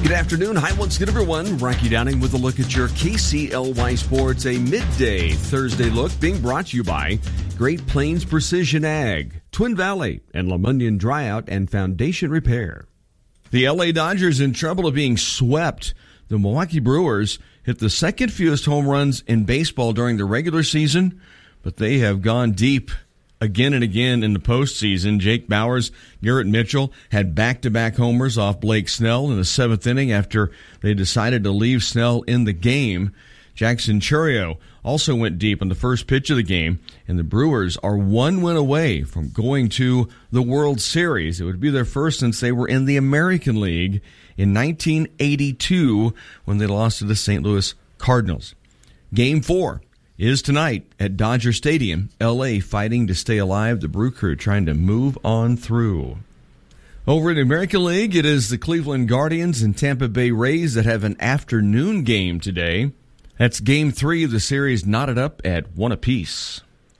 Good afternoon. Hi, once again, everyone. Rocky Downing with a look at your KCLY Sports, a midday Thursday look being brought to you by Great Plains Precision Ag, Twin Valley, and Lemunion Dryout and Foundation Repair. The LA Dodgers in trouble of being swept. The Milwaukee Brewers hit the second fewest home runs in baseball during the regular season, but they have gone deep again and again in the postseason. Jake Bauers, Garrett Mitchell had back-to-back homers off Blake Snell in the seventh inning after they decided to leave Snell in the game. Jackson Chourio also went deep on the first pitch of the game, and the Brewers are one win away from going to the World Series. It would be their first since they were in the American League in 1982 when they lost to the St. Louis Cardinals. Game 4 is tonight at Dodger Stadium. L.A. fighting to stay alive. The Brew Crew trying to move on through. Over in the American League, it is the Cleveland Guardians and Tampa Bay Rays that have an afternoon game today. That's Game 3 of the series, knotted up at 1 apiece.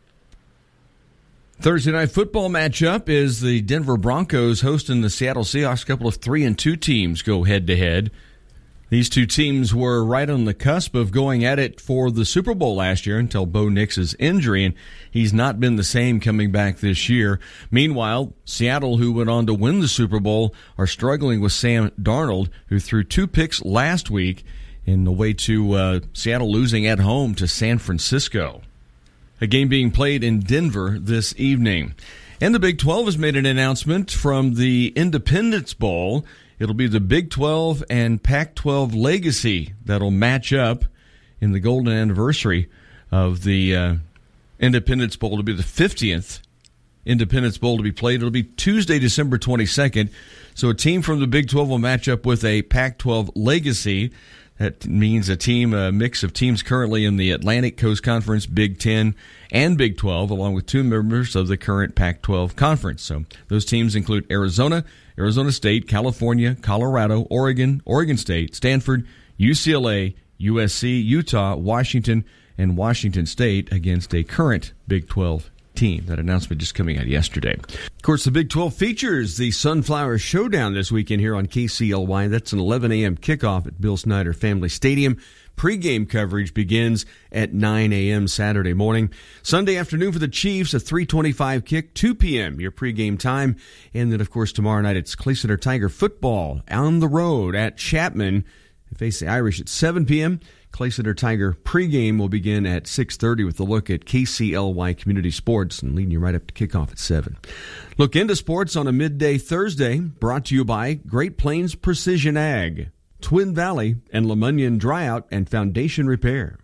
Thursday night football matchup is the Denver Broncos hosting the Seattle Seahawks. A couple of 3-2 teams go head-to-head. These two teams were right on the cusp of going at it for the Super Bowl last year until Bo Nix's injury, and he's not been the same coming back this year. Meanwhile, Seattle, who went on to win the Super Bowl, are struggling with Sam Darnold, who threw 2 picks last week in the way to Seattle losing at home to San Francisco. A game being played in Denver this evening. And the Big 12 has made an announcement from the Independence Bowl. It'll be the Big 12 and Pac-12 legacy that'll match up in the golden anniversary of the Independence Bowl. It'll be the 50th Independence Bowl to be played. It'll be Tuesday, December 22nd. So a team from the Big 12 will match up with a Pac-12 legacy. That means a mix of teams currently in the Atlantic Coast Conference, Big 10, and Big 12, along with 2 members of the current Pac-12 conference. So those teams include Arizona, Arizona State, California, Colorado, Oregon, Oregon State, Stanford, UCLA, USC, Utah, Washington, and Washington State against a current Big 12 team. That announcement just coming out yesterday. Of course, the Big 12 features the Sunflower Showdown this weekend here on KCLY. That's an 11 a.m. kickoff at Bill Snyder Family Stadium. Pre-game coverage begins at 9 a.m. Saturday morning. Sunday afternoon for the Chiefs, a 3:25 kick, 2 p.m. your pre-game time. And then, of course, tomorrow night it's Clay Center Tiger football on the road at Chapman. They face the Irish at 7 p.m. Clay Center Tiger pregame will begin at 6:30 with a look at KCLY Community Sports and leading you right up to kickoff at 7. Look into sports on a midday Thursday, brought to you by Great Plains Precision Ag, Twin Valley, and Lemunion Dryout and Foundation Repair.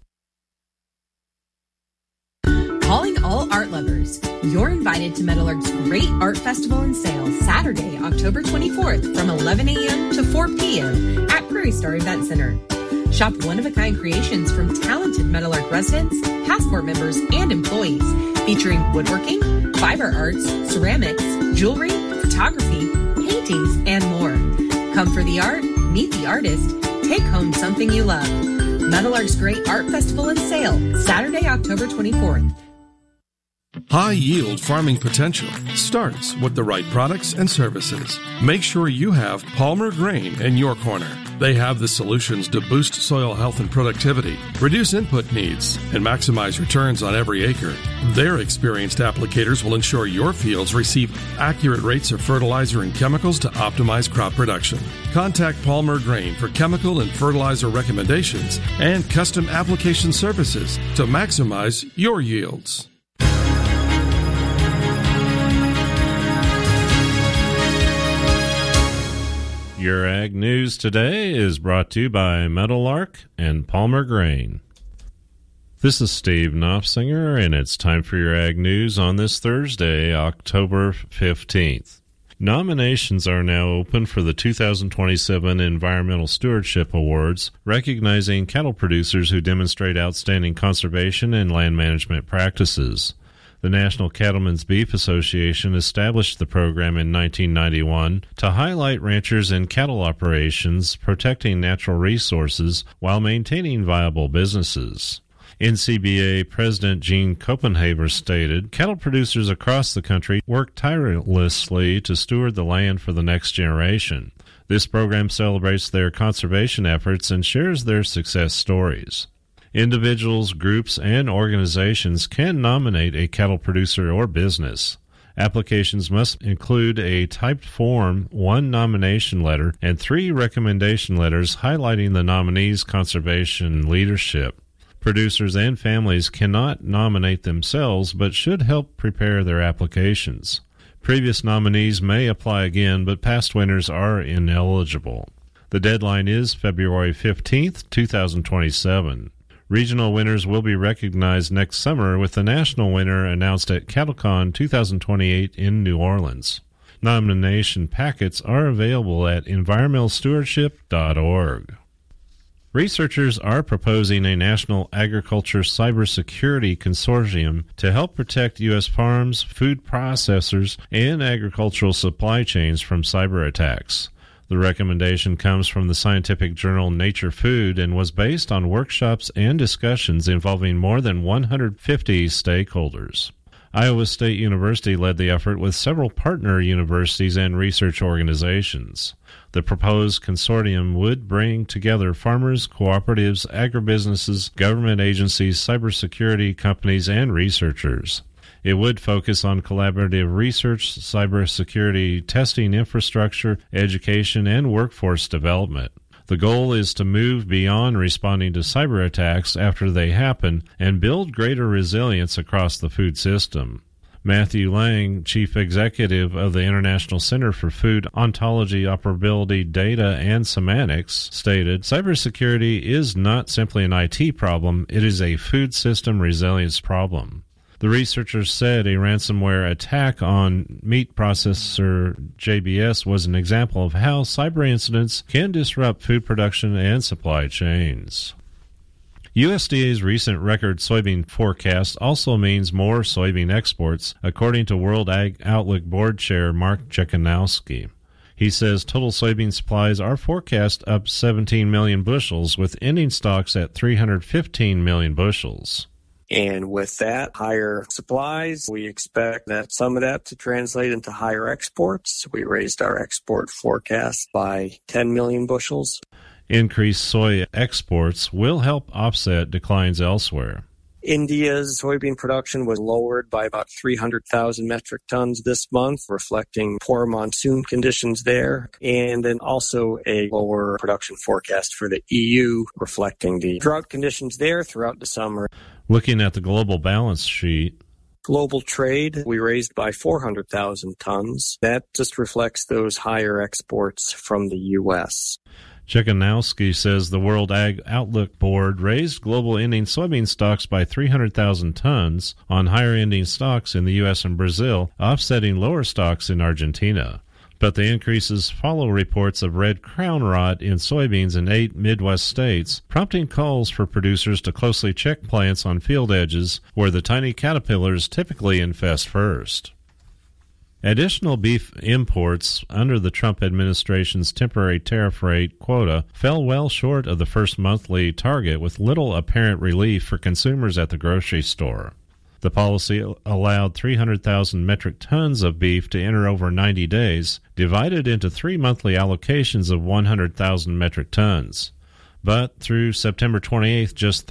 Calling all art lovers. You're invited to Meadowlark's Great Art Festival and Sale Saturday, October 24th from 11 a.m. to 4 p.m. at Prairie Star Event Center. Shop one-of-a-kind creations from talented Meadowlark residents, Passport members, and employees, featuring woodworking, fiber arts, ceramics, jewelry, photography, paintings, and more. Come for the art, meet the artist, take home something you love. Meadowlark's Great Art Festival and Sale, Saturday, October 24th. High-yield farming potential starts with the right products and services. Make sure you have Palmer Grain in your corner. They have the solutions to boost soil health and productivity, reduce input needs, and maximize returns on every acre. Their experienced applicators will ensure your fields receive accurate rates of fertilizer and chemicals to optimize crop production. Contact Palmer Grain for chemical and fertilizer recommendations and custom application services to maximize your yields. Your Ag News today is brought to you by Meadowlark and Palmer Grain. This is Steve Knopfsinger, and it's time for your Ag News on this Thursday, October 15th. Nominations are now open for the 2027 Environmental Stewardship Awards, recognizing cattle producers who demonstrate outstanding conservation and land management practices. The National Cattlemen's Beef Association established the program in 1991 to highlight ranchers and cattle operations protecting natural resources while maintaining viable businesses. NCBA President Gene Copenhaver stated, "Cattle producers across the country work tirelessly to steward the land for the next generation. This program celebrates their conservation efforts and shares their success stories. Individuals, groups, and organizations can nominate a cattle producer or business. Applications must include a typed form, 1 nomination letter, and 3 recommendation letters highlighting the nominee's conservation leadership. Producers and families cannot nominate themselves, but should help prepare their applications. Previous nominees may apply again, but past winners are ineligible. The deadline is February 15th, 2027. Regional winners will be recognized next summer, with the national winner announced at CattleCon 2028 in New Orleans. Nomination packets are available at environmentalstewardship.org. Researchers are proposing a national agriculture cybersecurity consortium to help protect U.S. farms, food processors, and agricultural supply chains from cyber attacks. The recommendation comes from the scientific journal Nature Food and was based on workshops and discussions involving more than 150 stakeholders. Iowa State University led the effort with several partner universities and research organizations. The proposed consortium would bring together farmers, cooperatives, agribusinesses, government agencies, cybersecurity companies, and researchers. It would focus on collaborative research, cybersecurity testing infrastructure, education, and workforce development. The goal is to move beyond responding to cyber attacks after they happen and build greater resilience across the food system. Matthew Lang, Chief Executive of the International Center for Food Ontology, Operability, Data, and Semantics, stated, "Cybersecurity is not simply an IT problem, it is a food system resilience problem." The researchers said a ransomware attack on meat processor JBS was an example of how cyber incidents can disrupt food production and supply chains. USDA's recent record soybean forecast also means more soybean exports, according to World Ag Outlook Board Chair Mark Jekanowski. He says total soybean supplies are forecast up 17 million bushels, with ending stocks at 315 million bushels. And with that, higher supplies, we expect that some of that to translate into higher exports. We raised our export forecast by 10 million bushels. Increased soy exports will help offset declines elsewhere. India's soybean production was lowered by about 300,000 metric tons this month, reflecting poor monsoon conditions there, and then also a lower production forecast for the EU, reflecting the drought conditions there throughout the summer. Looking at the global balance sheet, global trade, we raised by 400,000 tons. That just reflects those higher exports from the U.S. Jekanowski says the World Ag Outlook Board raised global ending soybean stocks by 300,000 tons on higher ending stocks in the U.S. and Brazil, offsetting lower stocks in Argentina. But the increases follow reports of red crown rot in soybeans in 8 Midwest states, prompting calls for producers to closely check plants on field edges where the tiny caterpillars typically infest first. Additional beef imports under the Trump administration's temporary tariff rate quota fell well short of the first monthly target, with little apparent relief for consumers at the grocery store. The policy allowed 300,000 metric tons of beef to enter over 90 days, divided into 3 monthly allocations of 100,000 metric tons. But through September 28th, just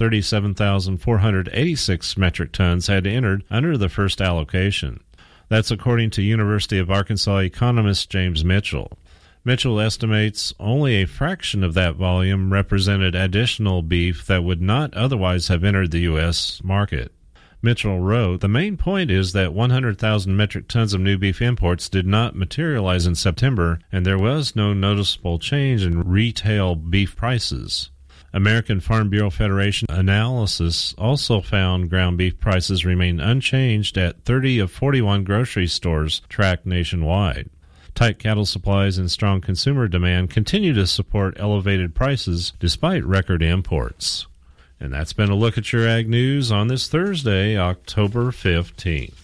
37,486 metric tons had entered under the first allocation. That's according to University of Arkansas economist James Mitchell. Mitchell estimates only a fraction of that volume represented additional beef that would not otherwise have entered the U.S. market. Mitchell wrote, "The main point is that 100,000 metric tons of new beef imports did not materialize in September, and there was no noticeable change in retail beef prices." American Farm Bureau Federation analysis also found ground beef prices remain unchanged at 30 of 41 grocery stores tracked nationwide. Tight cattle supplies and strong consumer demand continue to support elevated prices despite record imports. And that's been a look at your ag news on this Thursday, October 15th.